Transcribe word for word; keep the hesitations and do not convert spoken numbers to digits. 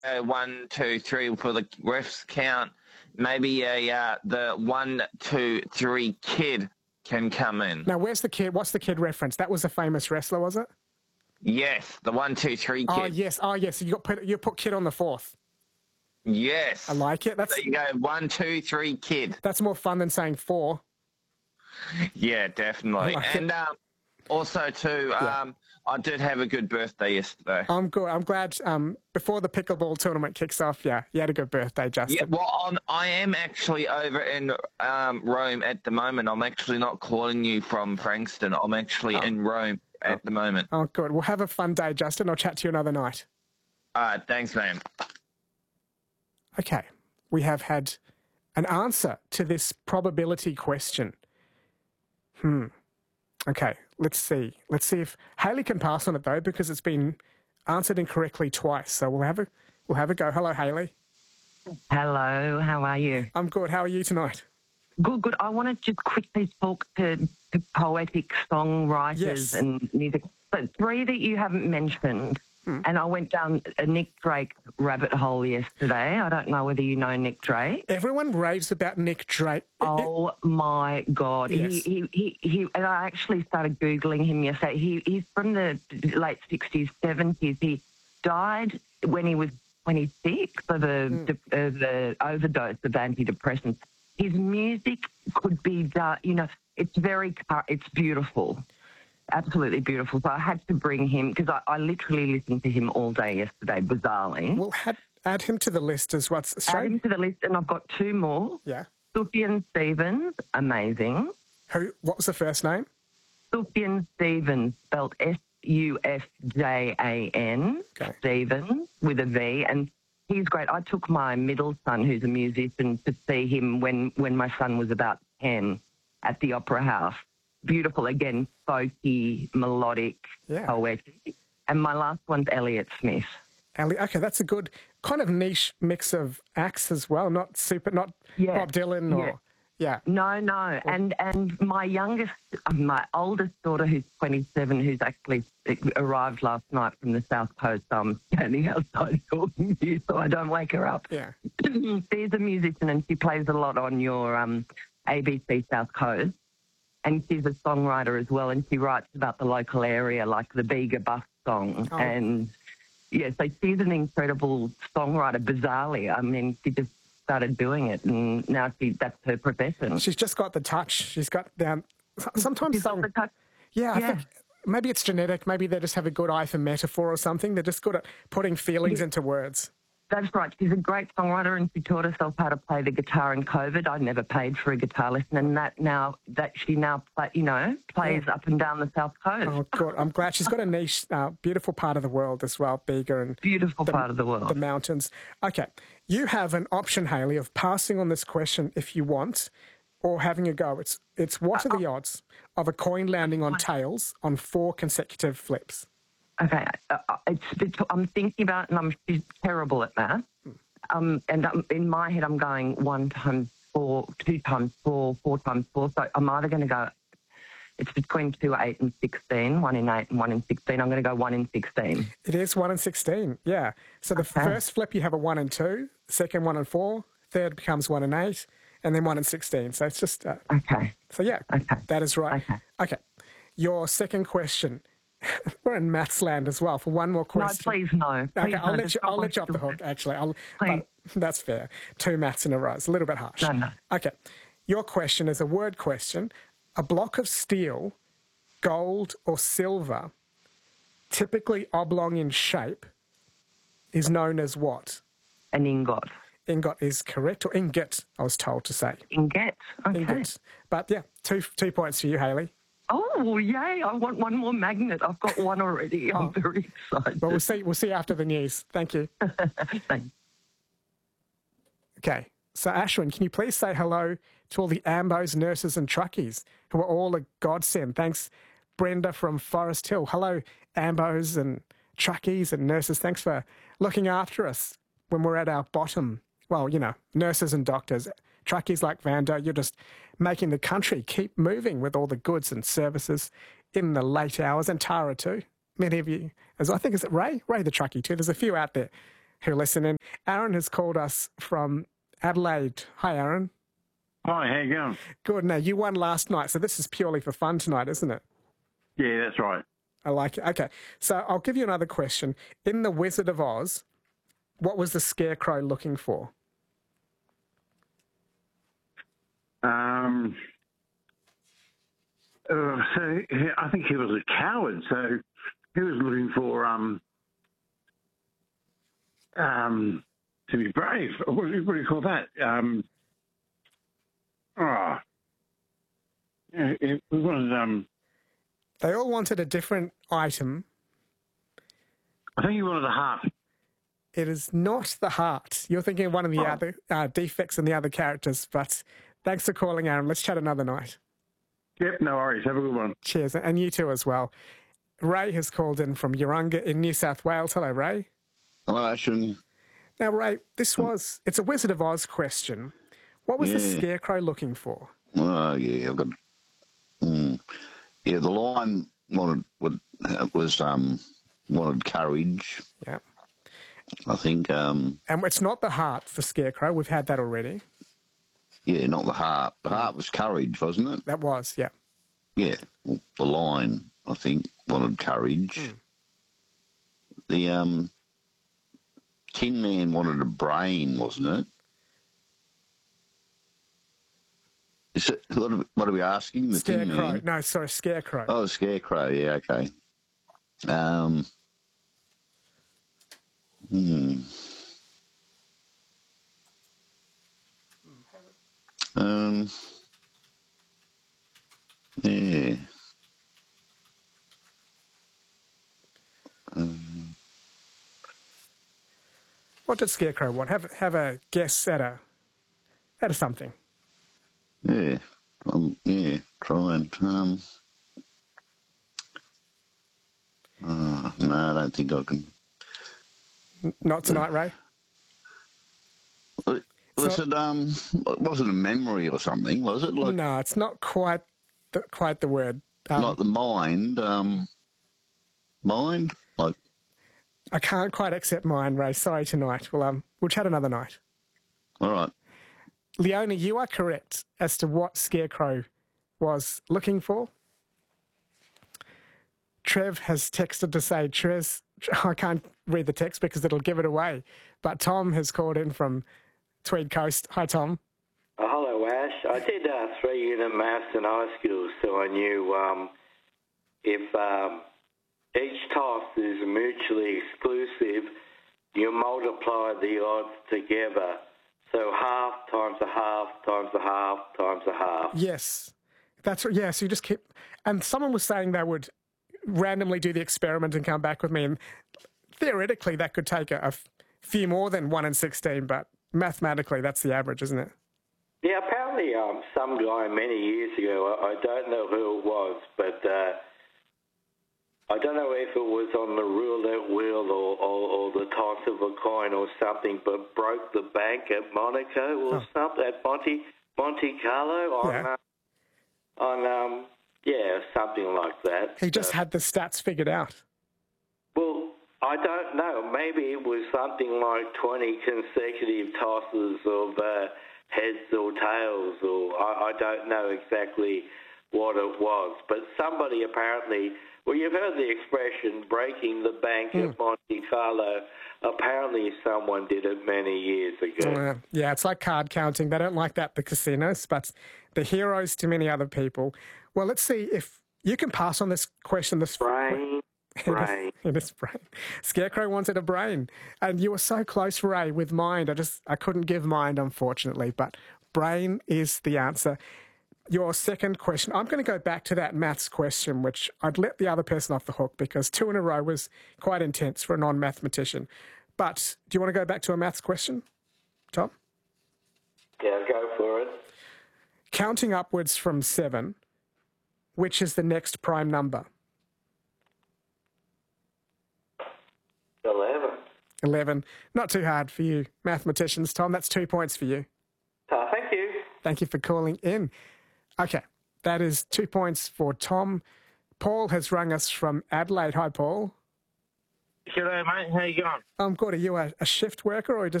uh, one, two, three for the refs count. Maybe a uh, the one, two, three kid can come in. Now, where's the kid? What's the kid reference? That was a famous wrestler, was it? Yes, the one, two, three kid. Oh, yes. Oh, yes. You got put, you put kid on the fourth. Yes. I like it. That's, there you go. One, two, three kid. That's more fun than saying four. Yeah, definitely. Like and um, also, too, yeah. um, I did have a good birthday yesterday. I'm good. I'm glad um, before the pickleball tournament kicks off, yeah, you had a good birthday, Justin. Yeah, well, I'm, I am actually over in um, Rome at the moment. I'm actually not calling you from Frankston. I'm actually oh. in Rome at oh. the moment. Oh, good. Well, have a fun day, Justin. I'll chat to you another night. All right, thanks, man. Okay, we have had an answer to this probability question. Hmm. Okay, let's see. Let's see if Hayley can pass on it though, because it's been answered incorrectly twice. So we'll have a we'll have a go. Hello, Hayley. Hello. How are you? I'm good. How are you tonight? Good. Good. I want to just quickly talk to, to poetic songwriters yes. and music, but three that you haven't mentioned. Hmm. And I went down a Nick Drake rabbit hole yesterday. I don't know whether you know Nick Drake. Everyone raves about Nick Drake. Oh, my God. Yes. He, he, he, he, and I actually started Googling him yesterday. He, he's from the late sixties, seventies. He died when he was twenty-six of a, hmm. uh, the overdose of antidepressants. His music could be, done, you know, it's very, it's beautiful. Absolutely beautiful. So I had to bring him because I, I literally listened to him all day yesterday, bizarrely. Well, add, add him to the list as what's Add him to the list, and I've got two more. Yeah. Sufjan Stevens, amazing. Who? What was the first name? Sufjan Stevens, spelled S U F J A N, okay. Stevens with a V, and he's great. I took my middle son, who's a musician, to see him when, when my son was about ten at the Opera House. Beautiful, again, folky, melodic, yeah. poetic. And my last one's Elliott Smith. Elliot, okay, that's a good kind of niche mix of acts as well. Not super, not yeah. Bob Dylan or yeah. yeah. No, no. And and my youngest, my oldest daughter, who's twenty-seven, who's actually arrived last night from the South Coast. So I'm standing outside talking to you, so I don't wake her up. Yeah. She's a musician, and she plays a lot on your um, A B C South Coast. And she's a songwriter as well, and she writes about the local area, like the Bega Bus song. Oh. And, yeah, so she's an incredible songwriter, bizarrely. I mean, she just started doing it, and now she that's her profession. She's just got the touch. She's got down... Sometimes she's song... got the touch. Yeah, I yeah. think maybe it's genetic. Maybe they just have a good eye for metaphor or something. They're just good at putting feelings yeah. into words. That's right. She's a great songwriter, and she taught herself how to play the guitar in COVID. I never paid for a guitar lesson, and that now that she now play, you know plays yeah. up and down the South Coast. Oh God, I'm glad she's got a niche, uh, beautiful part of the world as well, Bega and beautiful the, part of the world, the mountains. Okay, you have an option, Hayley, of passing on this question if you want, or having a go. It's it's what are the uh, odds of a coin landing on tails on four consecutive flips? Okay, uh, it's, it's, I'm thinking about it, and I'm she's terrible at math. Um, and um, in my head, I'm going one times four, two times four, four times four. So I'm either going to go, it's between two, eight and sixteen, one in eight and one in sixteen. I'm going to go one in sixteen. It is one in sixteen, yeah. So the okay. first flip, you have a one in two, second one in four, third becomes one in eight, and then one in sixteen. So it's just... Uh, okay. So yeah, okay. that is right. Okay. Okay. Your second question... We're in maths land as well for one more question. No, please no. Please okay, I'll no. let you. I'll let you off the hook. Actually, I'll. But that's fair. Two maths in a row. It's a little bit harsh. No, no. Okay, your question is a word question. A block of steel, gold or silver, typically oblong in shape, is known as what? An ingot. Ingot is correct, or ingot. I was told to say. Ingot. Okay. Ingot. But yeah, two two points for you, Hayley. Oh, yay. I want one more magnet. I've got one already. I'm oh. very excited. Well, we'll see, we'll see after the news. Thank you. Thanks. Okay. So, Ashwin, can you please say hello to all the ambos, nurses and truckies who are all a godsend? Thanks, Brenda from Forest Hill. Hello, ambos and truckies and nurses. Thanks for looking after us when we're at our bottom. Well, you know, nurses and doctors. Truckies like Vanda, you're just making the country keep moving with all the goods and services in the late hours, and Tara too. Many of you, as I think, is it Ray? Ray the truckie too. There's a few out there who listen in. Aaron has called us from Adelaide. Hi, Aaron. Hi, how you going? Good. Now, you won last night, so this is purely for fun tonight, isn't it? Yeah, that's right. I like it. Okay, so I'll give you another question. In The Wizard of Oz, what was the Scarecrow looking for? Um, uh, so he- I think he was a coward, so he was looking for um, um, to be brave. What do you, what do you call that? Um, oh, yeah, it was. Um, They all wanted a different item. I think he wanted a heart. It is not the heart. You're thinking of one of the Oh. other uh, defects in the other characters, but thanks for calling, Aaron. Let's chat another night. Yep, no worries. Have a good one. Cheers, and you too as well. Ray has called in from Urunga in New South Wales. Hello, Ray. Hello, Ashton. Now, Ray, this was, it's a Wizard of Oz question. What was the Yeah. Scarecrow looking for? Oh, yeah, I've got. Mm, yeah, the line wanted would, was um wanted courage. Yeah. I think. Um, And it's not the heart for Scarecrow. We've had that already. yeah, not the heart. The heart was courage, wasn't it? That was, yeah. Yeah, well, the line I think wanted courage. Mm. The um, Tin Man wanted a brain, wasn't it? Is it what are, what are we asking? The Tin Scarecrow. Man? No, sorry, Scarecrow. Oh, Scarecrow. Yeah, okay. Um. Hmm. Um. Yeah. Um, What did Scarecrow want? Have have a guess at a at a something. yeah. Um. Yeah. Trying. Um. Uh, no, I don't think I can. N- Not tonight, Ray. Was So- it um? Was it a memory or something? Was it like No, it's not quite the, quite the word. Um, like the mind? Um. Mind? Like. I can't quite accept mine, Ray. Sorry tonight. Well, um, we'll chat another night. All right. Leona, you are correct as to what Scarecrow was looking for. Trev has texted to say, Trez, I can't read the text because it'll give it away. But Tom has called in from Tweed Coast. Hi, Tom. Oh, hello, Ash. I did uh, three-unit maths in high school, so I knew um, if um, each task is mutually exclusive, you multiply the odds together. So half times a half times a half times a half. Yes. That's right. Yeah, so you just keep... And someone was saying they would randomly do the experiment and come back with me. And theoretically, that could take a, a f- few more than one in sixteen, but mathematically, that's the average, isn't it? Yeah, apparently um, some guy many years ago, I, I don't know who it was, but uh, I don't know if it was on the roulette wheel or, or, or the toss of a coin or something, but broke the bank at Monaco or Oh. something, at Monte, Monte Carlo on, Yeah. uh, on um, yeah, something like that. He just Uh, had the stats figured out. Well, I don't know. Maybe it was something like twenty consecutive tosses of uh, heads or tails, or I, I don't know exactly what it was. But somebody apparently, well, you've heard the expression breaking the bank Mm. at Monte Carlo. Apparently someone did it many years ago. Uh, yeah, it's like card counting. They don't like that at the casinos, but the heroes to many other people. Well, let's see if you can pass on this question. This Brain, brain. in his brain. Scarecrow wanted a brain, and you were so close, Ray, with mind. I just I couldn't give mind, unfortunately, but brain is the answer. Your second question, I'm going to go back to that maths question, which I'd let the other person off the hook because two in a row was quite intense for a non-mathematician. But do you want to go back to a maths question, Tom? Yeah, go for it. Counting upwards from seven, which is the next prime number? Eleven. eleven. Not too hard for you mathematicians, Tom. That's two points for you. Oh, thank you. Thank you for calling in. Okay, that is two points for Tom. Paul has rung us from Adelaide. Hi, Paul. G'day, mate. How you going? I'm good. Are you a, a shift worker or just